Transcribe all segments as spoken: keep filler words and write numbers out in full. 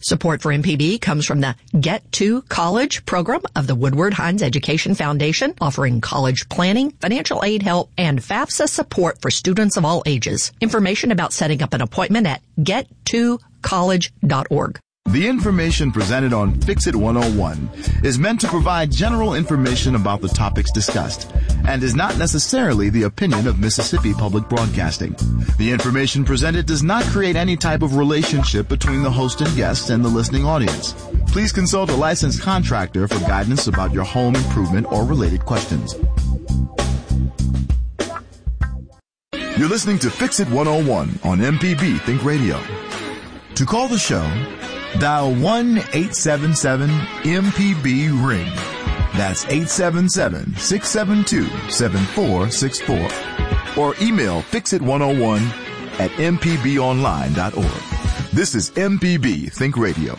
Support for M P B comes from the Get to College program of the Woodward Hines Education Foundation, offering college planning, financial aid help, and FAFSA support for students of all ages. Information about setting up an appointment at get to college dot org. The information presented on Fix It one oh one is meant to provide general information about the topics discussed and is not necessarily the opinion of Mississippi Public Broadcasting. The information presented does not create any type of relationship between the host and guest and the listening audience. Please consult a licensed contractor for guidance about your home improvement or related questions. You're listening to Fix It one oh one on M P B Think Radio. To call the show, dial one eight seven seven M P B ring. That's eight seven seven, six seven two, seven four six four. Or email fix it one oh one at m p b online dot org. This is M P B Think Radio.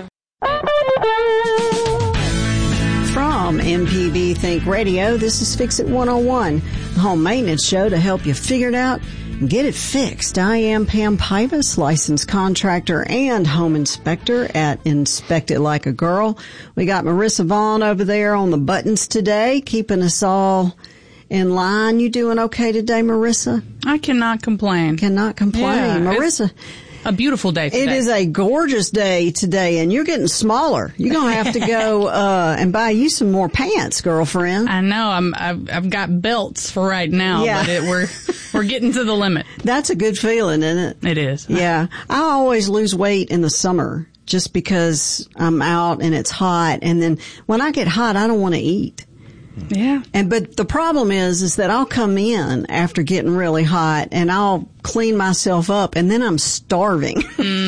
From M P B Think Radio, this is Fix It one oh one, the home maintenance show to help you figure it out and get it fixed. I am Pam Pybus, licensed contractor and home inspector at Inspect It Like a Girl. We got Marissa Vaughn over there on the buttons today, keeping us all in line. You doing okay today, Marissa? I cannot complain. Cannot complain. Yeah, Marissa. A beautiful day today. It is a gorgeous day today, and you're getting smaller. You're going to have to go uh and buy you some more pants, girlfriend. I know. I'm, I've, I've got belts for right now, yeah. but it, we're we're getting to the limit. That's a good feeling, isn't it? It is. Yeah. I always lose weight in the summer just because I'm out and it's hot, and then when I get hot, I don't want to eat. Yeah. And but the problem is, is that I'll come in after getting really hot and I'll clean myself up and then I'm starving.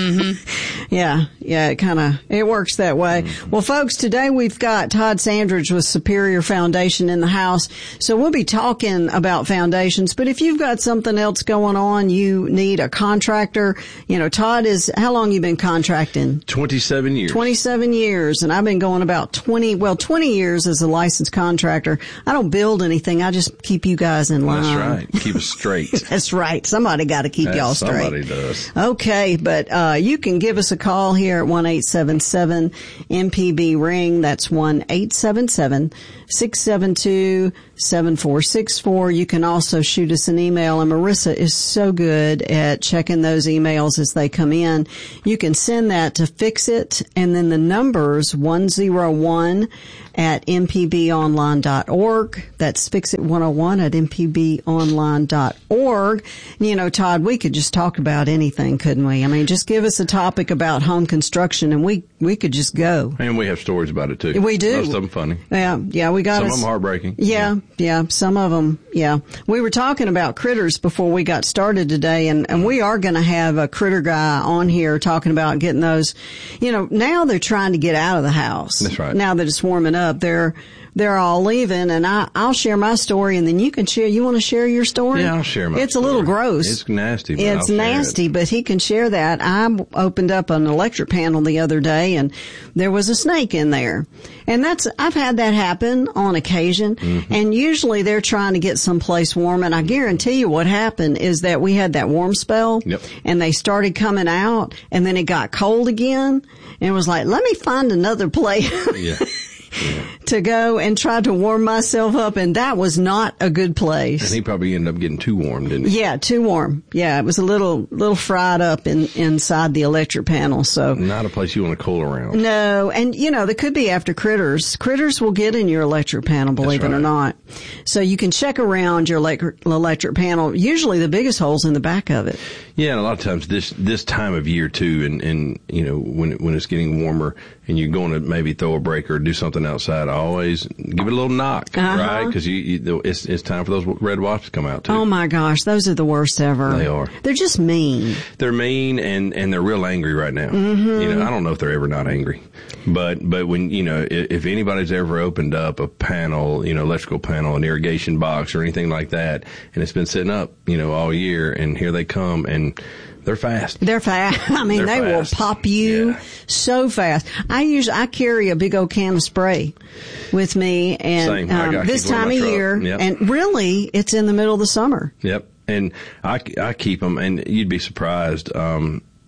Mm-hmm. yeah. Yeah. It kind of, it works that way. Mm-hmm. Well, folks, today we've got Todd Sandridge with Superior Foundation in the house. So we'll be talking about foundations, but if you've got something else going on, you need a contractor. You know, Todd is, how long you been contracting? twenty-seven years. twenty-seven years. And I've been going about twenty, well, twenty years as a licensed contractor. I don't build anything. I just keep you guys in line. That's right. Keep us straight. That's right. Somebody got to keep That's y'all straight. Somebody does. Okay, but uh you can give us a call here at one eight seven seven M P B ring. That's one eight seven seven, six seven two, seven four six four. You can also shoot us an email, and Marissa is so good at checking those emails as they come in. You can send that to Fixit, and then the numbers one oh one at m p b online dot org. That's Fixit one oh one at m p b online dot org. You know, Todd, we could just talk about anything, couldn't we? I mean, just give us a topic about home construction and we, we could just go. And we have stories about it too. We do. Most of them funny. Yeah, yeah, we got Some us, of them heartbreaking. Yeah, yeah, some of them, yeah. We were talking about critters before we got started today, and, and we are going to have a critter guy on here talking about getting those. You know, now they're trying to get out of the house. That's right. Now that it's warming up, they're they're all leaving, and I, I'll share my story, and then you can share. You want to share your story? Yeah, I'll share my It's story. a little gross. It's nasty, but It's I'll share nasty, it. but he can share that. I opened up an electric panel the other day, and there was a snake in there. And that's, I've had that happen on occasion, mm-hmm. and usually they're trying to get someplace warm, and I guarantee you what happened is that we had that warm spell, yep. and they started coming out, and then it got cold again, and it was like, let me find another place. Yeah. Yeah. to go and try to warm myself up, and that was not a good place. And he probably ended up getting too warm, didn't he? Yeah, too warm. Yeah, it was a little little fried up in inside the electric panel. So not a place you want to cool around. No, and you know, there could be after critters. Critters will get in your electric panel, believe That's it right. or not. So you can check around your electric electric panel. Usually the biggest hole's in the back of it. Yeah, and a lot of times this this time of year too, and and you know when when it's getting warmer and you're going to maybe throw a break or do something outside, I always give it a little knock, uh-huh. right? Because you, you it's it's time for those red wasps to come out too. Oh my gosh, those are the worst ever. They are. They're just mean. They're mean and and they're real angry right now. Mm-hmm. You know, I don't know if they're ever not angry, but but when you know if, if anybody's ever opened up a panel, you know, electrical panel, an irrigation box, or anything like that, and it's been sitting up, you know, all year, and here they come and. They're fast. They're fast. I mean, They're they fast. will pop you yeah. so fast. I use I carry a big old can of spray with me, and Same. I um, got this keep one in time my of truck. year, Yep. and really, it's in the middle of the summer. Yep. And I, I keep them, and you'd be surprised. Um,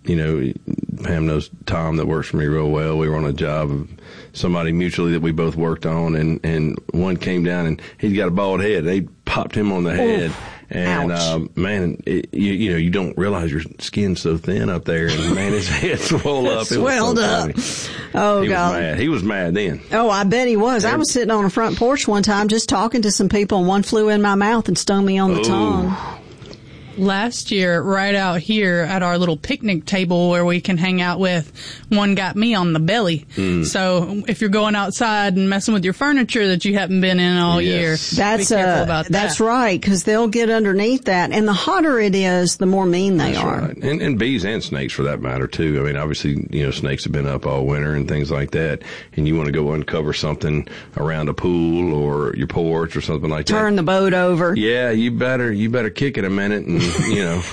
you know, Pam knows Tom that works for me real well. We were on a job of somebody mutually that we both worked on, and, and one came down and he's got a bald head. They popped him on the head. Oof. And, um, man, it, you, you know, you don't realize your skin's so thin up there. And, man, his head swelled up. It Swelled was so up. funny. Oh, he God. was mad. He was mad then. Oh, I bet he was. I was sitting on a front porch one time just talking to some people, and one flew in my mouth and stung me on the Ooh. tongue. Last year, right out here at our little picnic table where we can hang out with, one got me on the belly. Mm. So if you're going outside and messing with your furniture that you haven't been in all yes. year, that's be careful uh, about that. That's right, because they'll get underneath that, and the hotter it is, the more mean they that's are. Right. And, and bees and snakes, for that matter, too. I mean, obviously, you know, snakes have been up all winter and things like that, and you want to go uncover something around a pool or your porch or something like Turn that. Turn the boat over. Yeah, you better you better kick it a minute and you know.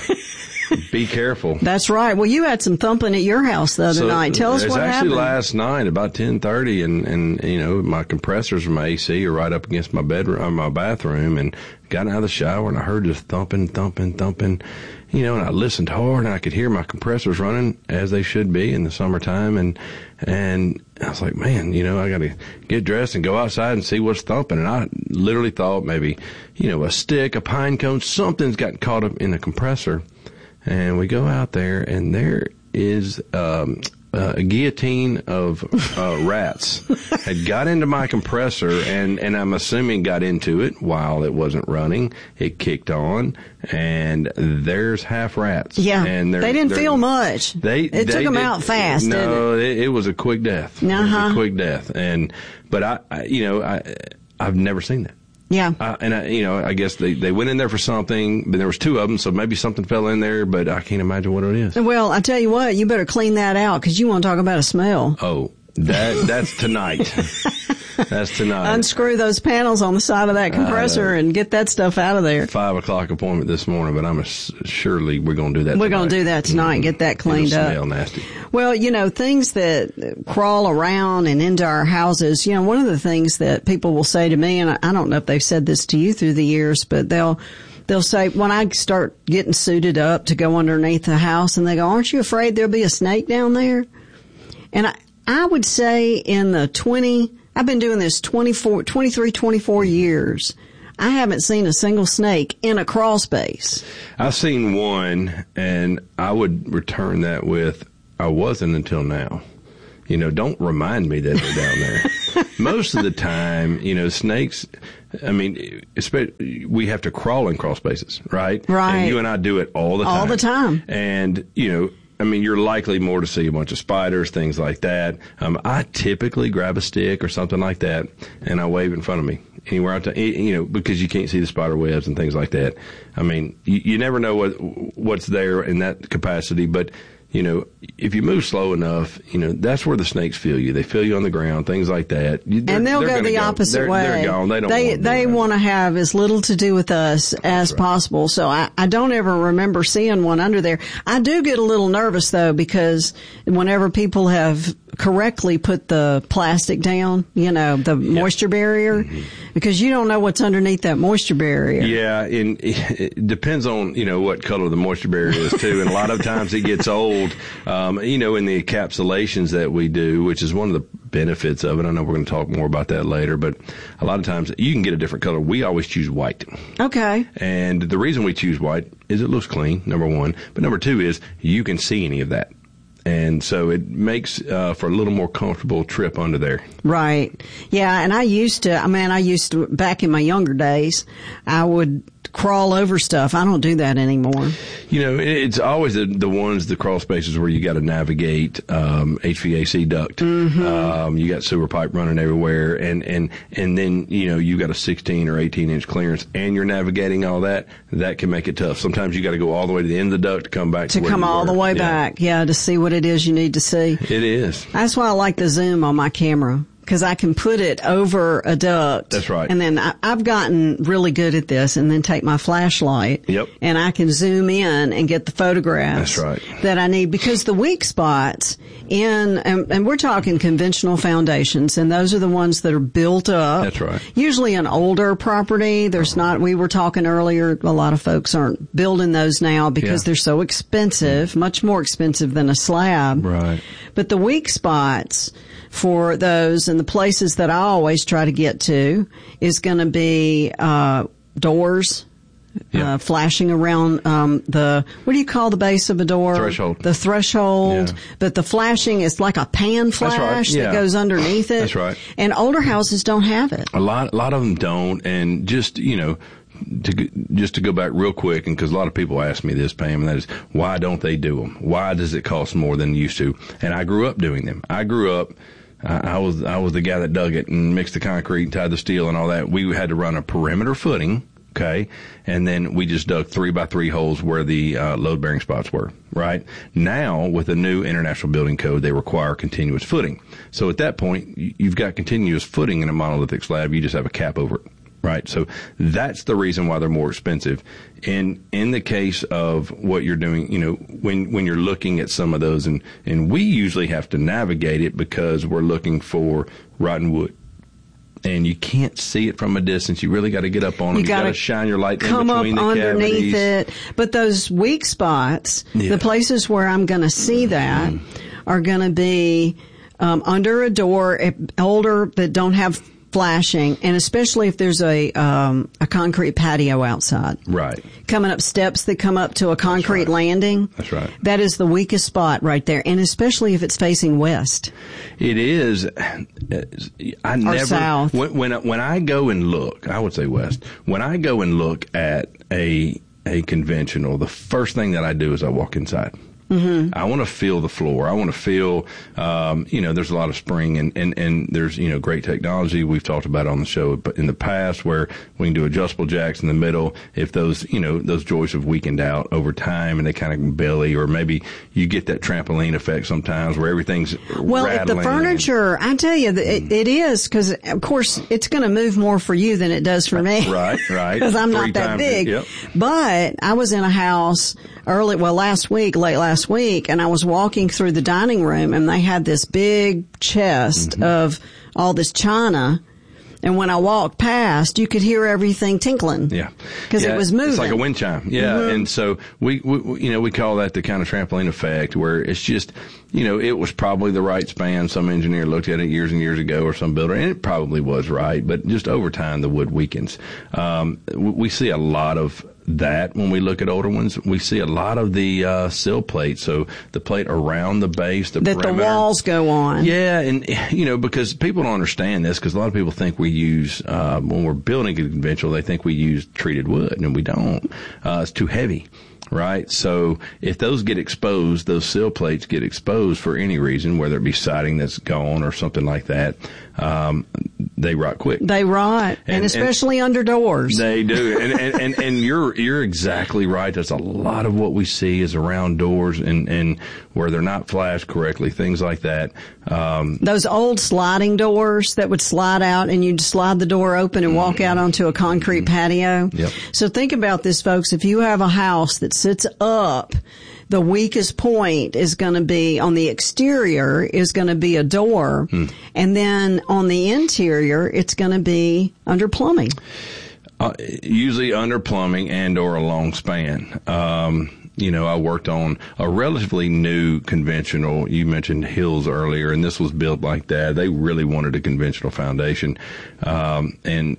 Be careful. That's right. Well, you had some thumping at your house the other so night. Tell us what happened. It's actually last night about ten thirty, and, and, you know, my compressors from my A C are right up against my bedroom, or my bathroom, and got out of the shower, and I heard this thumping, thumping, thumping, you know, and I listened hard, and I could hear my compressors running as they should be in the summertime, and, and I was like, man, you know, I got to get dressed and go outside and see what's thumping, and I literally thought maybe, you know, a stick, a pine cone, something's gotten caught up in the compressor. And we go out there, and there is um, uh, a guillotine of uh, rats had got into my compressor, and, and I'm assuming got into it while it wasn't running. It kicked on, and there's half rats. Yeah, and they didn't feel much. They it they took them did, out fast. No, didn't it? It, it was a quick death. Uh-huh. It was a quick death, and but I, I you know, I I've never seen that. Yeah. Uh, and, I, you know, I guess they, they went in there for something, but there was two of them, so maybe something fell in there, but I can't imagine what it is. Well, I tell you what, you better clean that out, because you want to talk about a smell. Oh, that that's tonight. That's tonight. Unscrew those panels on the side of that compressor and get that stuff out of there. Five o'clock appointment this morning, but I'm a, surely we're going to do that We're tonight. going to do that tonight and get that cleaned It'll up. smell nasty. Well, you know, things that crawl around and into our houses, you know, one of the things that people will say to me, and I don't know if they've said this to you through the years, but they'll, they'll say, when I start getting suited up to go underneath the house, and they go, aren't you afraid there'll be a snake down there? And I, I would say in the twenty, I've been doing this twenty-four, twenty-three, twenty-four years. I haven't seen a single snake in a crawl space. I've seen one, and I would return that with, I wasn't until now. You know, don't remind me that they're down there. Most of the time, you know, snakes, I mean, especially, we have to crawl in crawl spaces, right? Right. And you and I do it all the time. All the time. And, you know, I mean, you're likely more to see a bunch of spiders, things like that. Um, I typically grab a stick or something like that, and I wave in front of me. Anywhere out to, you know, because you can't see the spider webs and things like that. I mean, you, you never know what what's there in that capacity, but, you know, if you move slow enough, you know, that's where the snakes feel you. They feel you on the ground, things like that. You, and they'll go the go. opposite they're, way. They're gone. They don't They, want they want to have as little to do with us as right. possible. So I, I don't ever remember seeing one under there. I do get a little nervous, though, because whenever people have correctly put the plastic down, you know, the yep. moisture barrier, mm-hmm. because you don't know what's underneath that moisture barrier. Yeah, and it depends on, you know, what color the moisture barrier is, too. And a lot of times it gets old, um, you know, in the encapsulations that we do, which is one of the benefits of it. I know we're going to talk more about that later, but a lot of times you can get a different color. We always choose white. Okay. And the reason we choose white is it looks clean, number one. But number two is you can see any of that. And so it makes uh, for a little more comfortable trip under there. Right. Yeah, and I used to, I mean, I used to, back in my younger days, I would crawl over stuff. I don't do that anymore. You know, it's always the, the ones, the crawl spaces where you got to navigate um, H V A C duct. Mm-hmm. Um, you got sewer pipe running everywhere, and, and, and then, you know, you got a sixteen or eighteen inch clearance, and you're navigating all that. That can make it tough. Sometimes you got to go all the way to the end of the duct to come back to, to where come you all were. the way yeah. back. Yeah, to see what it is you need to see. It is. That's why I like the zoom on my camera, because I can put it over a duct. That's right. And then I, I've gotten really good at this, and then take my flashlight. Yep. And I can zoom in and get the photographs. That's right. That I need, because the weak spots, in, and, and we're talking conventional foundations, and those are the ones that are built up. That's right. Usually an older property. There's not, we were talking earlier, a lot of folks aren't building those now because Yeah. they're so expensive, much more expensive than a slab. Right. But the weak spots for those and the places that I always try to get to is going to be, uh, doors. Yeah. Uh, flashing around um, the, what do you call the base of a door? Threshold. The threshold. Yeah. But the flashing is like a pan flash right. Yeah. that goes underneath it. That's right. And older houses don't have it. A lot, a lot of them don't, and just you know, to g- just to go back real quick, and because a lot of people ask me this, Pam, and that is why don't they do them? Why does it cost more than it used to? And I grew up doing them. I grew up. I, I was I was the guy that dug it and mixed the concrete and tied the steel and all that. We had to run a perimeter footing. Okay. And then we just dug three by three holes where the uh, load bearing spots were, right? Now, with the new International Building Code, they require continuous footing. So at that point, you've got continuous footing in a monolithic slab. You just have a cap over it, right? So that's the reason why they're more expensive. And in the case of what you're doing, you know, when, when you're looking at some of those, and, and we usually have to navigate it because we're looking for rotten wood. And you can't see it from a distance. You really got to get up on them. You, you got to shine your light in come between up the underneath cavities. it. But those weak spots, Yeah. the places where I'm going to see that are going to be um, under a door, eh, older that don't have flashing, and especially if there's a um, a concrete patio outside. Right. Coming up steps that come up to a concrete right. landing. That's right. That is the weakest spot right there, and especially if it's facing west. It is. I never. south. When, when I- when I go and look, I would say west. When I go and look at a a conventional, the first thing that I do is I walk inside. Mm-hmm. I want to feel the floor. I want to feel, um, you know, there's a lot of spring and, and, and there's, you know, great technology. We've talked about it on the show in the past where we can do adjustable jacks in the middle. If those, you know, those joists have weakened out over time and they kind of belly, or maybe you get that trampoline effect sometimes where everything's Well, if rattling the furniture, I tell you, Mm. it, it is, because of course it's going to move more for you than it does for me. Right, right. Because I'm Three not that times- big. Yep. But I was in a house early, well, last week, late last week, and I was walking through the dining room, and they had this big chest Mm-hmm. of all this china. And when I walked past, you could hear everything tinkling. Yeah. Because Yeah, it was moving. It's like a wind chime. Yeah. Mm-hmm. And so we, we, you know, we call that the kind of trampoline effect where it's just, you know, it was probably the right span. Some engineer looked at it years and years ago, or some builder, and it probably was right. But just over time, the wood weakens. Um, we, we see a lot of that when we look at older ones. We see a lot of the uh, sill plate. So the plate around the base, the that perimeter. the walls go on. Yeah, and, you know, because people don't understand this, because a lot of people think we use, uh, when we're building a conventional, they think we use treated wood, and we don't. Uh, it's too heavy, right? So if those get exposed, those sill plates get exposed for any reason, whether it be siding that's gone or something like that, um, they rot quick. They rot, and, And- especially under doors. They do, and, and and and you're you're exactly right. There's a lot of what we see is around doors and and where they're not flashed correctly, things like that. Um, Those old sliding doors that would slide out, and you'd slide the door open and walk out onto a concrete patio. Yep. So think about this, folks. If you have a house that sits up, the weakest point is going to be on the exterior is going to be a door. Hmm. And then on the interior, it's going to be under plumbing. Uh, usually under plumbing and or a long span. Um, you know, I worked on a relatively new conventional. You mentioned Hills earlier, and this was built like that. They really wanted a conventional foundation. Um, and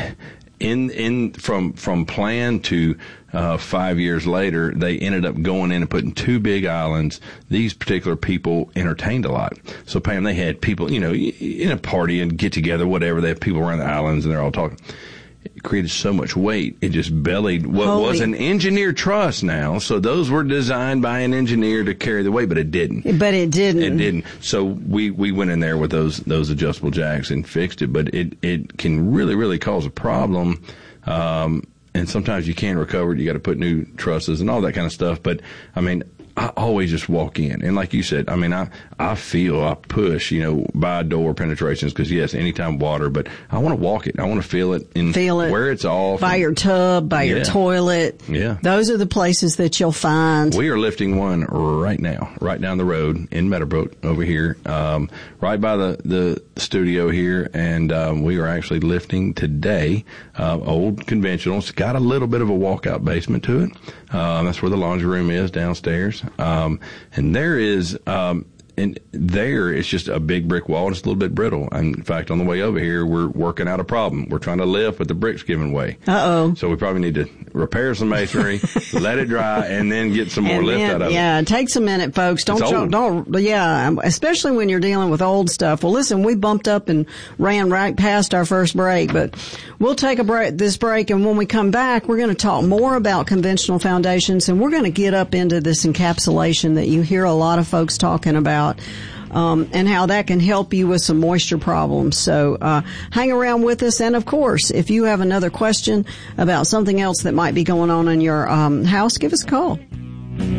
in, in, from, from plan to, uh, five years later, they ended up going in and putting two big islands. These particular people entertained a lot. So Pam, they had people, you know, in a party and get together, whatever. They have people around the islands and they're all talking. It created so much weight, it just bellied what Holy. was an engineered truss now. So those were designed by an engineer to carry the weight, but it didn't. But it didn't. It didn't. So we, we went in there with those those adjustable jacks and fixed it. But it, it can really, really cause a problem. Um, and sometimes you can't recover it. You got to put new trusses and all that kind of stuff. But, I mean, I always just walk in. And like you said, I mean, I, I feel, I push, you know, by door penetrations because, yes, anytime water, but I want to walk it. I want to feel it in feel it where it's off. By and, your tub, by yeah. your toilet. Yeah. Those are the places that you'll find. We are lifting one right now, right down the road in Meadowbrook over here, um, right by the, the studio here. And um, we are actually lifting today, uh, old conventional. It's got a little bit of a walkout basement to it. Uh, that's where the laundry room is downstairs. Um, and there is, um, and there it's just a big brick wall. It's a little bit brittle. And in fact, on the way over here, we're working out a problem. We're trying to lift, but the brick's giving way. Uh-oh. So we probably need to repair some masonry, let it dry, and then get some more and lift then, out of yeah, it. Yeah, it takes a minute, folks. Don't, It's old. don't, yeah, especially when you're dealing with old stuff. Well, listen, we bumped up and ran right past our first break, but we'll take a break, this break, and when we come back, we're going to talk more about conventional foundations, and we're going to get up into this encapsulation that you hear a lot of folks talking about. Um, and how that can help you with some moisture problems. So uh, hang around with us. And, of course, if you have another question about something else that might be going on in your um, house, give us a call.